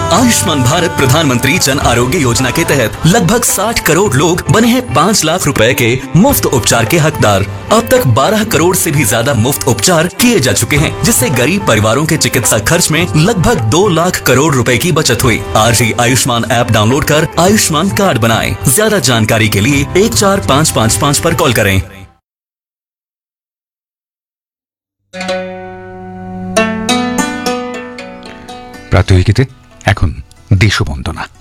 आयुष्मान भारत प्रधानमंत्री जन आरोग्य योजना के तहत लगभग 60 करोड़ लोग बने हैं 5 लाख रुपए के मुफ्त उपचार के हकदार। अब तक 12 करोड़ से भी ज्यादा मुफ्त उपचार किए जा चुके हैं, जिससे गरीब परिवारों के चिकित्सा खर्च में लगभग 2 लाख करोड़ रुपए की बचत हुई। आज ही आयुष्मान ऐप डाउनलोड कर आयुष्मान कार्ड बनाएं। ज्यादा जानकारी के लिए 14555 पर कॉल करें। প্রাত্যহিকীতে এখন দেশবন্দনা।